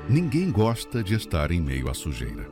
Ninguém gosta de estar em meio à sujeira.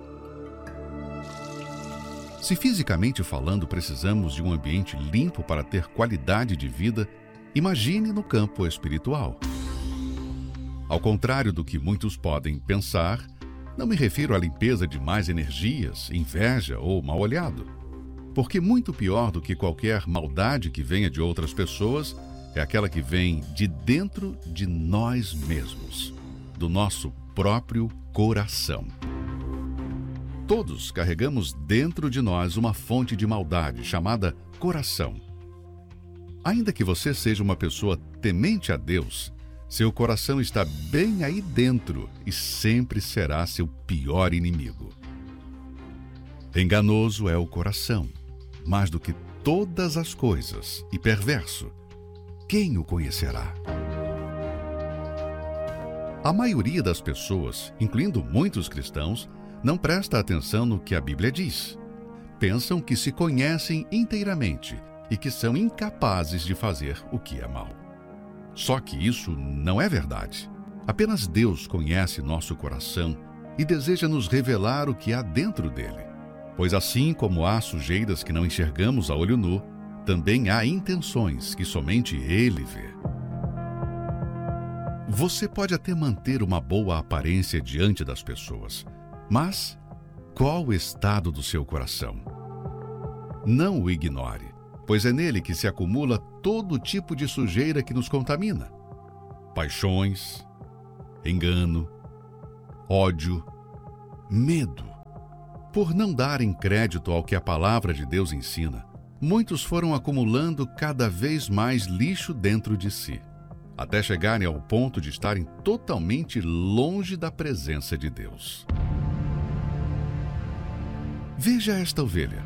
Se fisicamente falando precisamos de um ambiente limpo para ter qualidade de vida, imagine no campo espiritual. Ao contrário do que muitos podem pensar, não me refiro à limpeza de más energias, inveja ou mal-olhado. Porque muito pior do que qualquer maldade que venha de outras pessoas é aquela que vem de dentro de nós mesmos, do nosso próprio coração. Todos carregamos dentro de nós uma fonte de maldade chamada coração. Ainda que você seja uma pessoa temente a Deus, seu coração está bem aí dentro e sempre será seu pior inimigo. Enganoso é o coração, mais do que todas as coisas, e perverso. Quem o conhecerá? A maioria das pessoas, incluindo muitos cristãos, não presta atenção no que a Bíblia diz. Pensam que se conhecem inteiramente e que são incapazes de fazer o que é mal. Só que isso não é verdade. Apenas Deus conhece nosso coração e deseja nos revelar o que há dentro dele. Pois assim como há sujeiras que não enxergamos a olho nu, também há intenções que somente Ele vê. Você pode até manter uma boa aparência diante das pessoas, mas qual o estado do seu coração? Não o ignore, pois é nele que se acumula todo tipo de sujeira que nos contamina. Paixões, engano, ódio, medo. Por não darem crédito ao que a palavra de Deus ensina, muitos foram acumulando cada vez mais lixo dentro de si, até chegarem ao ponto de estarem totalmente longe da presença de Deus. Veja esta ovelha.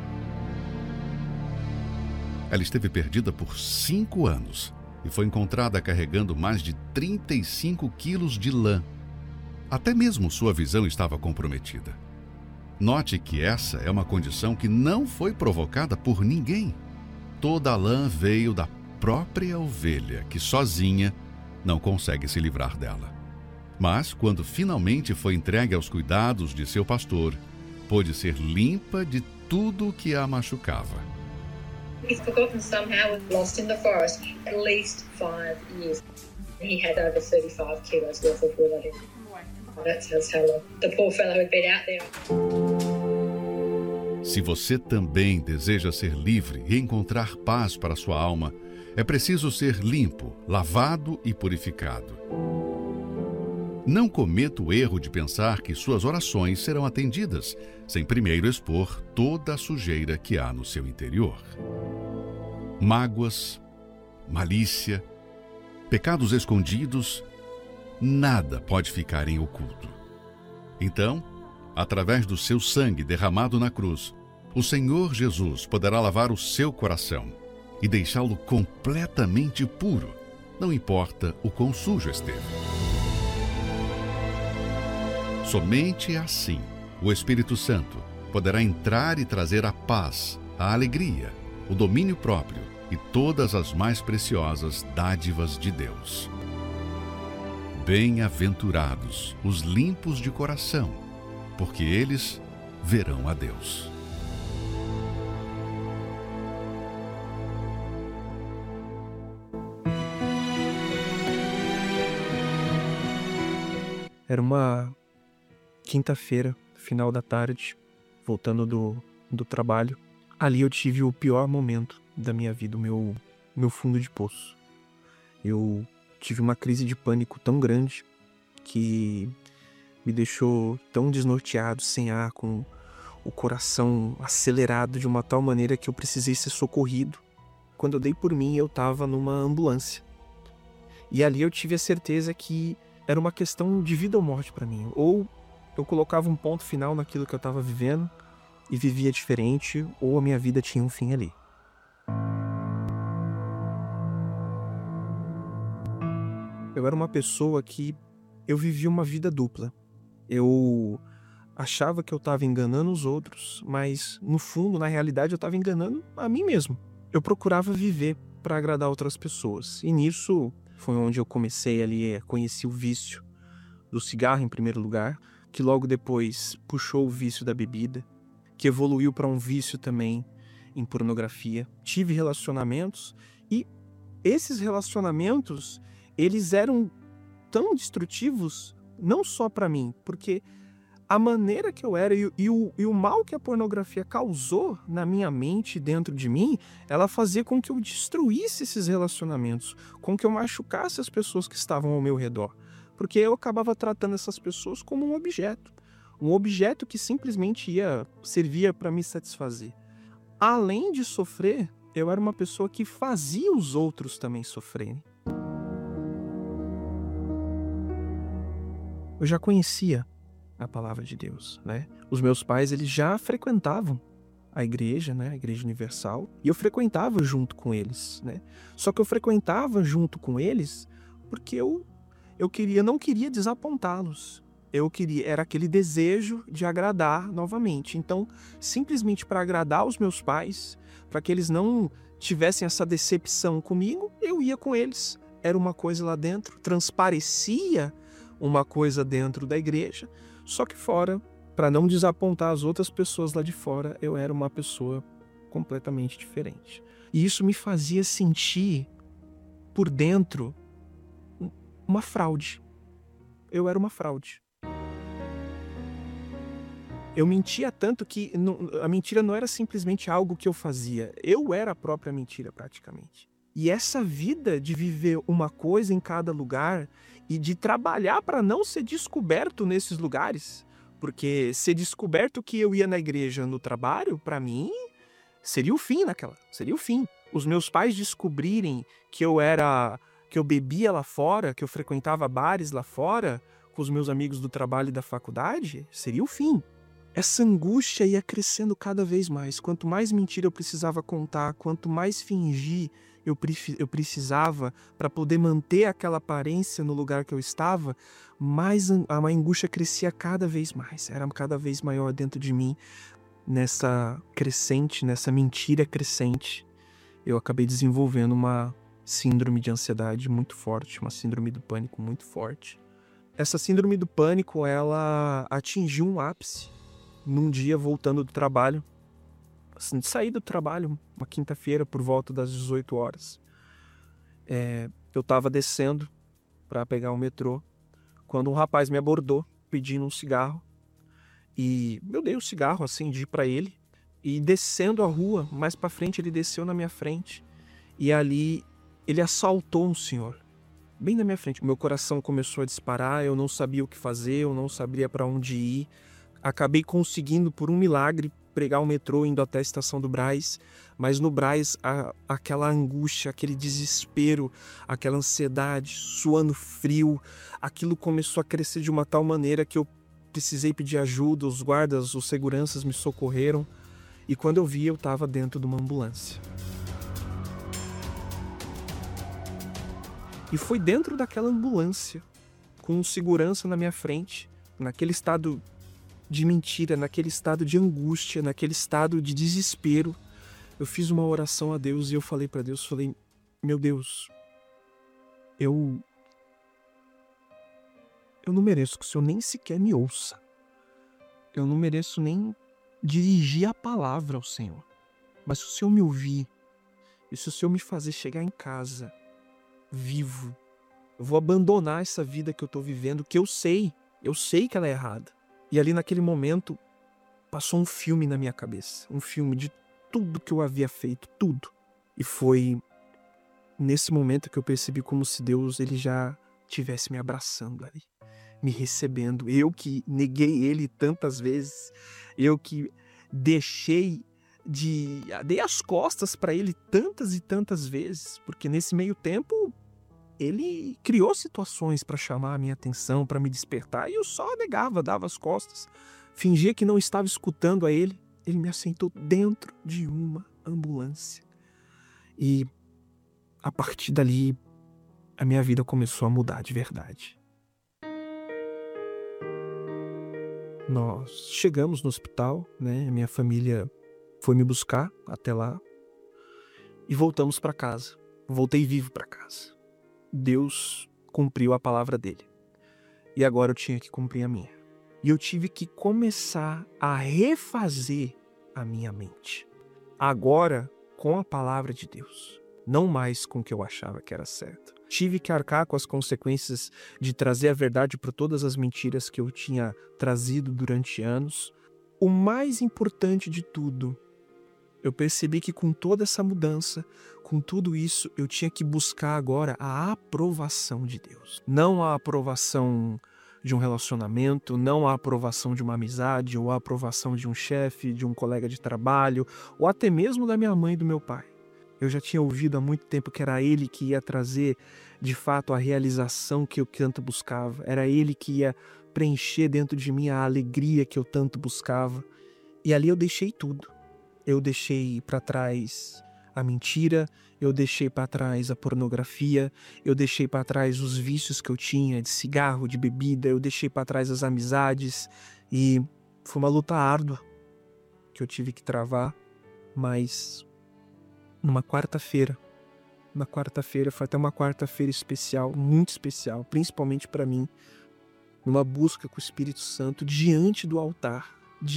Ela esteve perdida por 5 anos e foi encontrada carregando mais de 35 quilos de lã. Até mesmo sua visão estava comprometida. Note que essa é uma condição que não foi provocada por ninguém. Toda a lã veio da própria ovelha, que sozinha não consegue se livrar dela. Mas, quando finalmente foi entregue aos cuidados de seu pastor, pôde ser limpa de tudo o que a machucava. He's forgotten somehow and lost in the forest at least 5 years. He had over 35 kilos worth of wool on him. That tells how long the poor fellow had been out there. Se você também deseja ser livre e encontrar paz para sua alma, é preciso ser limpo, lavado e purificado. Não cometa o erro de pensar que suas orações serão atendidas, sem primeiro expor toda a sujeira que há no seu interior. Mágoas, malícia, pecados escondidos, nada pode ficar em oculto. Então, através do seu sangue derramado na cruz, o Senhor Jesus poderá lavar o seu coração e deixá-lo completamente puro, não importa o quão sujo esteve. Somente assim, o Espírito Santo poderá entrar e trazer a paz, a alegria, o domínio próprio e todas as mais preciosas dádivas de Deus. Bem-aventurados os limpos de coração, porque eles verão a Deus. Era uma quinta-feira, final da tarde, voltando do trabalho. Ali eu tive o pior momento da minha vida, o meu fundo de poço. Eu tive uma crise de pânico tão grande que me deixou tão desnorteado, sem ar, com o coração acelerado de uma tal maneira que eu precisei ser socorrido. Quando eu dei por mim, eu estava numa ambulância. E ali eu tive a certeza que era uma questão de vida ou morte para mim. Ou eu colocava um ponto final naquilo que eu estava vivendo e vivia diferente, ou a minha vida tinha um fim ali. Eu era uma pessoa que eu vivia uma vida dupla. Eu achava que eu estava enganando os outros, mas no fundo, na realidade, eu estava enganando a mim mesmo. Eu procurava viver para agradar outras pessoas. E nisso foi onde eu comecei ali, conheci o vício do cigarro em primeiro lugar, que logo depois puxou o vício da bebida, que evoluiu para um vício também em pornografia. Tive relacionamentos e esses relacionamentos, eles eram tão destrutivos não só para mim, porque a maneira que eu era e o mal que a pornografia causou na minha mente, dentro de mim, ela fazia com que eu destruísse esses relacionamentos, com que eu machucasse as pessoas que estavam ao meu redor, porque eu acabava tratando essas pessoas como um objeto que simplesmente servia para me satisfazer. Além de sofrer, eu era uma pessoa que fazia os outros também sofrerem. Eu já conhecia a palavra de Deus, né? Os meus pais, eles já frequentavam a igreja, né? A Igreja Universal, e eu frequentava junto com eles, né? Só que eu frequentava junto com eles porque eu não queria desapontá-los. Era aquele desejo de agradar novamente. Então, simplesmente para agradar os meus pais, para que eles não tivessem essa decepção comigo, eu ia com eles. Era uma coisa lá dentro, transparecia uma coisa dentro da igreja, só que fora, para não desapontar as outras pessoas lá de fora, eu era uma pessoa completamente diferente. E isso me fazia sentir por dentro uma fraude. Eu era uma fraude. Eu mentia tanto que a mentira não era simplesmente algo que eu fazia. Eu era a própria mentira, praticamente. E essa vida de viver uma coisa em cada lugar e de trabalhar para não ser descoberto nesses lugares, porque ser descoberto que eu ia na igreja no trabalho, para mim, seria o fim. Os meus pais descobrirem que eu bebia lá fora, que eu frequentava bares lá fora, com os meus amigos do trabalho e da faculdade, seria o fim. Essa angústia ia crescendo cada vez mais. Quanto mais mentira eu precisava contar, quanto mais fingir eu precisava para poder manter aquela aparência no lugar que eu estava, mais a angústia crescia cada vez mais. Era cada vez maior dentro de mim, nessa mentira crescente. Eu acabei desenvolvendo uma síndrome de ansiedade muito forte, uma síndrome do pânico muito forte. Essa síndrome do pânico, ela atingiu um ápice num dia voltando do trabalho. Saí do trabalho uma quinta-feira por volta das 18 horas. Eu estava descendo para pegar o metrô quando um rapaz me abordou pedindo um cigarro. E eu dei o cigarro, acendi para ele. E descendo a rua, mais para frente, ele desceu na minha frente. E ali ele assaltou um senhor, bem na minha frente. Meu coração começou a disparar, eu não sabia o que fazer, eu não sabia para onde ir. Acabei conseguindo, por um milagre, pegar o metrô indo até a estação do Brás, mas no Brás aquela angústia, aquele desespero, aquela ansiedade, suando frio, aquilo começou a crescer de uma tal maneira que eu precisei pedir ajuda, os guardas, os seguranças me socorreram, e quando eu vi, eu estava dentro de uma ambulância. E foi dentro daquela ambulância, com um segurança na minha frente, naquele estado de mentira, naquele estado de angústia, naquele estado de desespero, eu fiz uma oração a Deus e eu falei para Deus, meu Deus, eu não mereço que o Senhor nem sequer me ouça. Eu não mereço nem dirigir a palavra ao Senhor. Mas se o Senhor me ouvir, e se o Senhor me fazer chegar em casa vivo, eu vou abandonar essa vida que eu estou vivendo, que eu sei que ela é errada. E ali naquele momento, passou um filme na minha cabeça. Um filme de tudo que eu havia feito, tudo. E foi nesse momento que eu percebi como se Deus ele já estivesse me abraçando ali, me recebendo. Eu que neguei Ele tantas vezes, eu que dei as costas para Ele tantas e tantas vezes, porque nesse meio tempo Ele criou situações para chamar a minha atenção, para me despertar, e eu só negava, dava as costas, fingia que não estava escutando a Ele. Ele me assentou dentro de uma ambulância. E a partir dali, a minha vida começou a mudar de verdade. Nós chegamos no hospital, né? Minha família foi me buscar até lá e voltamos para casa. Voltei vivo para casa. Deus cumpriu a palavra dele. e agora eu tinha que cumprir a minha. E eu tive que começar a refazer a minha mente. Agora, com a palavra de Deus, não mais com o que eu achava que era certo. Tive que arcar com as consequências de trazer a verdade para todas as mentiras que eu tinha trazido durante anos. O mais importante de tudo, eu percebi que com toda essa mudança, com tudo isso, eu tinha que buscar agora a aprovação de Deus. Não a aprovação de um relacionamento, não a aprovação de uma amizade, ou a aprovação de um chefe, de um colega de trabalho, ou até mesmo da minha mãe e do meu pai. Eu já tinha ouvido há muito tempo que era ele que ia trazer, de fato, a realização que eu tanto buscava. Era ele que ia preencher dentro de mim a alegria que eu tanto buscava. E ali eu deixei tudo. Eu deixei para trás a mentira, eu deixei para trás a pornografia, eu deixei para trás os vícios que eu tinha de cigarro, de bebida, eu deixei para trás as amizades. E foi uma luta árdua que eu tive que travar, mas numa quarta-feira, foi até uma quarta-feira especial, muito especial, principalmente para mim, numa busca com o Espírito Santo diante do altar,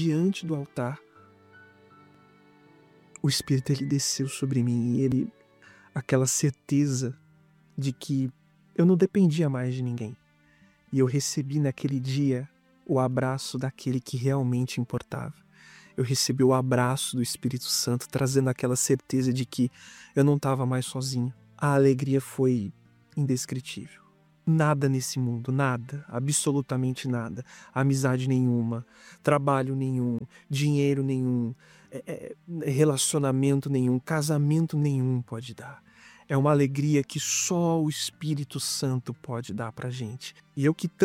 o Espírito ele desceu sobre mim e aquela certeza de que eu não dependia mais de ninguém. E eu recebi naquele dia o abraço daquele que realmente importava. Eu recebi o abraço do Espírito Santo, trazendo aquela certeza de que eu não estava mais sozinho. A alegria foi indescritível. Nada nesse mundo, nada, absolutamente nada. Amizade nenhuma, trabalho nenhum, dinheiro nenhum, relacionamento nenhum, casamento nenhum pode dar. É uma alegria que só o Espírito Santo pode dar pra gente. E eu que